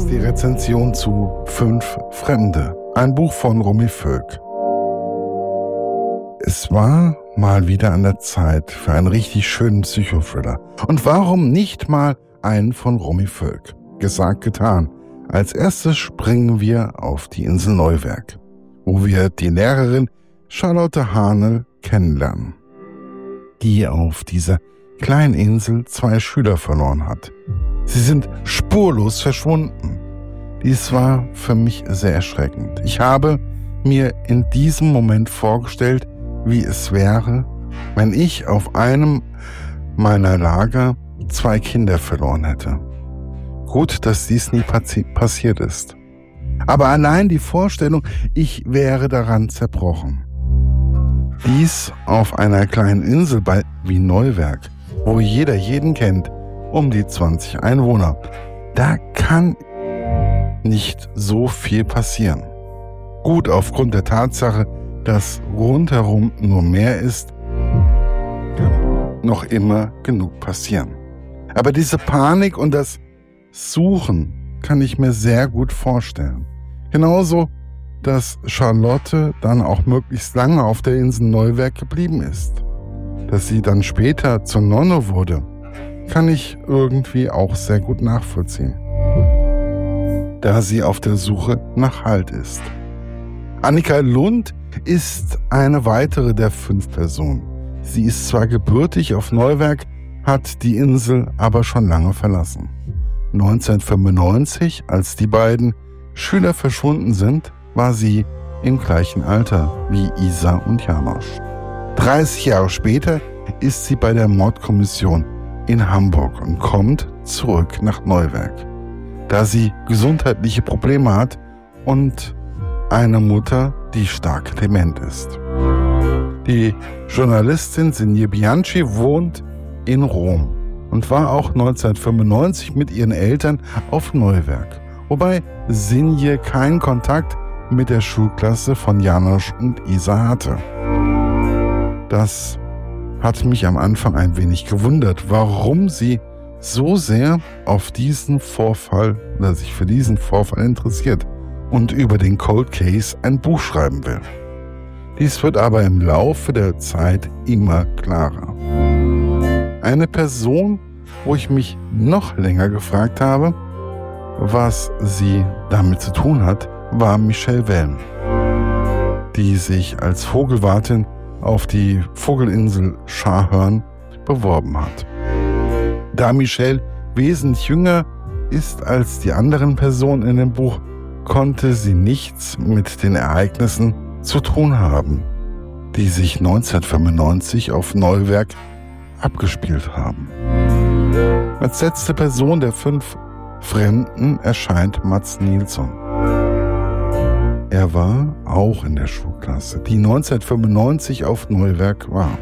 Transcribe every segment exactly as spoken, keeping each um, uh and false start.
die Rezension zu Fünf Fremde, ein Buch von Romy Völk. Es war mal wieder an der Zeit für einen richtig schönen Psychothriller. Und warum nicht mal einen von Romy Völk? Gesagt, getan. Als erstes springen wir auf die Insel Neuwerk, wo wir die Lehrerin Charlotte Hahnel kennenlernen, die auf dieser kleinen Insel zwei Schüler verloren hat. Sie sind spurlos verschwunden. Dies war für mich sehr erschreckend. Ich habe mir in diesem Moment vorgestellt, wie es wäre, wenn ich auf einem meiner Lager zwei Kinder verloren hätte. Gut, dass dies nie passi- passiert ist. Aber allein die Vorstellung, ich wäre daran zerbrochen. Dies auf einer kleinen Insel bei wie Neuwerk, wo jeder jeden kennt, um die zwanzig Einwohner. Da kann nicht so viel passieren. Gut, aufgrund der Tatsache, dass rundherum nur Meer ist, kann noch immer genug passieren. Aber diese Panik und das Suchen kann ich mir sehr gut vorstellen. Genauso, dass Charlotte dann auch möglichst lange auf der Insel Neuwerk geblieben ist. Dass sie dann später zur Nonne wurde, kann ich irgendwie auch sehr gut nachvollziehen, da sie auf der Suche nach Halt ist. Annika Lund ist eine weitere der fünf Personen. Sie ist zwar gebürtig auf Neuwerk, hat die Insel aber schon lange verlassen. neunzehnhundertfünfundneunzig, als die beiden Schüler verschwunden sind, war sie im gleichen Alter wie Isa und Janosch. dreißig Jahre später ist sie bei der Mordkommission in Hamburg und kommt zurück nach Neuwerk, da sie gesundheitliche Probleme hat und eine Mutter, die stark dement ist. Die Journalistin Sinje Bianchi wohnt in Rom und war auch neunzehnhundertfünfundneunzig mit ihren Eltern auf Neuwerk, wobei Sinje keinen Kontakt mit der Schulklasse von Janosch und Isa hatte. Das hat mich am Anfang ein wenig gewundert, warum sie so sehr auf diesen Vorfall oder sich für diesen Vorfall interessiert und über den Cold Case ein Buch schreiben will. Dies wird aber im Laufe der Zeit immer klarer. Eine Person, wo ich mich noch länger gefragt habe, was sie damit zu tun hat, war Michelle Welm, die sich als Vogelwartin auf die Vogelinsel Scharhörn beworben hat. Da Michelle wesentlich jünger ist als die anderen Personen in dem Buch, konnte sie nichts mit den Ereignissen zu tun haben, die sich neunzehnhundertfünfundneunzig auf Neuwerk abgespielt haben. Als letzte Person der fünf Fremden erscheint Mats Nilsson. Er war auch in der Schulklasse, die neunzehnhundertfünfundneunzig auf Neuwerk war.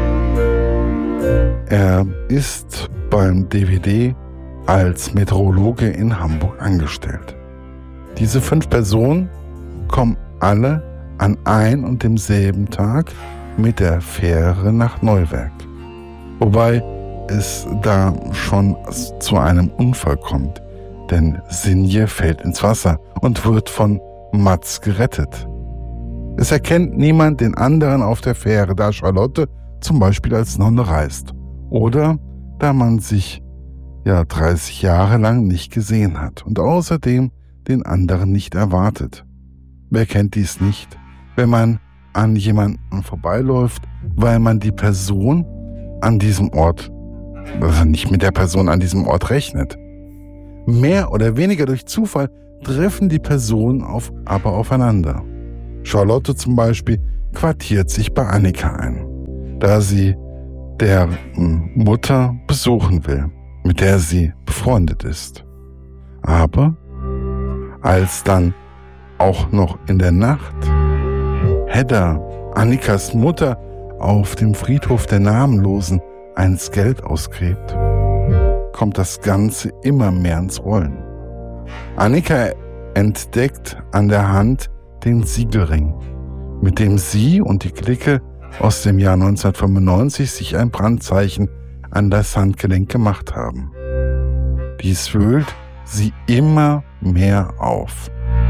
Er ist beim D W D als Meteorologe in Hamburg angestellt. Diese fünf Personen kommen alle an ein und demselben Tag mit der Fähre nach Neuwerk. Wobei es da schon zu einem Unfall kommt, denn Sinje fällt ins Wasser und wird von Mats gerettet. Es erkennt niemand den anderen auf der Fähre, da Charlotte zum Beispiel als Nonne reist. Oder da man sich ja dreißig Jahre lang nicht gesehen hat und außerdem den anderen nicht erwartet. Wer kennt dies nicht, wenn man an jemanden vorbeiläuft, weil man die Person an diesem Ort, also nicht mit der Person an diesem Ort rechnet. Mehr oder weniger durch Zufall treffen die Personen auf, aber aufeinander. Charlotte zum Beispiel quartiert sich bei Annika ein, da sie der Mutter besuchen will, mit der sie befreundet ist. Aber als dann auch noch in der Nacht Hedda, Annikas Mutter, auf dem Friedhof der Namenlosen ein Skelett ausgräbt, kommt das Ganze immer mehr ins Rollen. Annika entdeckt an der Hand den Siegelring, mit dem sie und die Clique aus dem Jahr neunzehnhundertfünfundneunzig sich ein Brandzeichen an das Handgelenk gemacht haben. Dies wühlt sie immer mehr auf.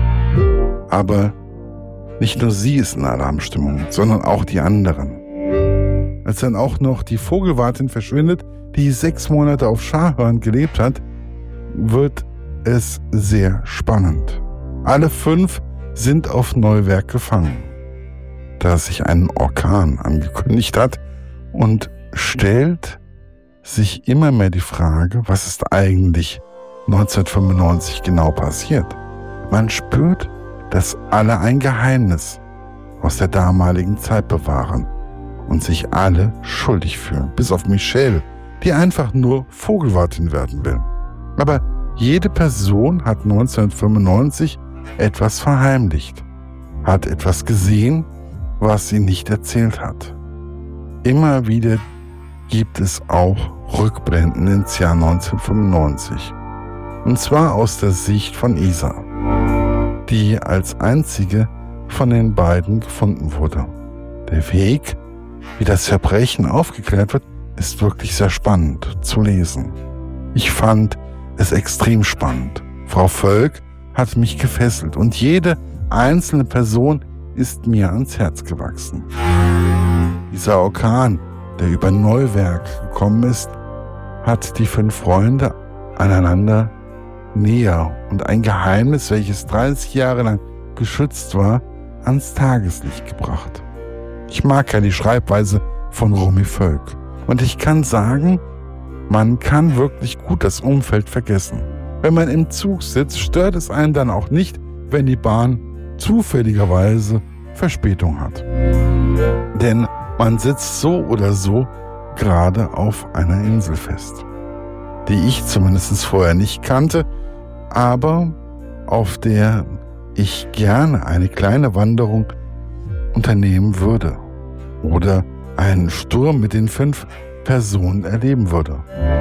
Aber nicht nur sie ist in Alarmstimmung, sondern auch die anderen. Als dann auch noch die Vogelwartin verschwindet, die sechs Monate auf Schahörn gelebt hat, wird es sehr spannend. Alle fünf sind auf Neuwerk gefangen, da sich ein Orkan angekündigt hat, und stellt sich immer mehr die Frage, was ist eigentlich neunzehnhundertfünfundneunzig genau passiert. Man spürt, dass alle ein Geheimnis aus der damaligen Zeit bewahren und sich alle schuldig fühlen, bis auf Michelle, die einfach nur Vogelwartin werden will. Aber jede Person hat neunzehnhundertfünfundneunzig etwas verheimlicht, hat etwas gesehen, was sie nicht erzählt hat. Immer wieder gibt es auch Rückblenden ins Jahr neunzehnhundertfünfundneunzig. Und zwar aus der Sicht von Isa, die als einzige von den beiden gefunden wurde. Der Weg, wie das Verbrechen aufgeklärt wird, ist wirklich sehr spannend zu lesen. Ich fand es extrem spannend. Frau Völk hat mich gefesselt und jede einzelne Person ist mir ans Herz gewachsen. Dieser Orkan, der über Neuwerk gekommen ist, hat die fünf Freunde aneinander näher und ein Geheimnis, welches dreißig Jahre lang geschützt war, ans Tageslicht gebracht. Ich mag ja die Schreibweise von Romy Völk und ich kann sagen, man kann wirklich gut das Umfeld vergessen. Wenn man im Zug sitzt, stört es einen dann auch nicht, wenn die Bahn zufälligerweise Verspätung hat. Denn man sitzt so oder so gerade auf einer Insel fest, die ich zumindest vorher nicht kannte, aber auf der ich gerne eine kleine Wanderung unternehmen würde oder einen Sturm mit den fünf Personen erleben würde.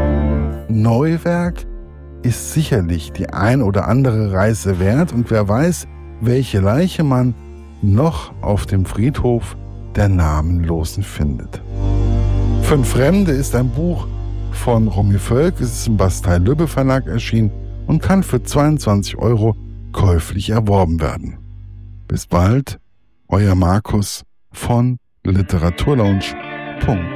Neuwerk ist sicherlich die ein oder andere Reise wert und wer weiß, welche Leiche man noch auf dem Friedhof der Namenlosen findet. Fünf Fremde ist ein Buch von Romy Völk, es ist im Bastei-Lübbe Verlag erschienen und kann für zweiundzwanzig Euro käuflich erworben werden. Bis bald, euer Markus von literaturlaunch punkt de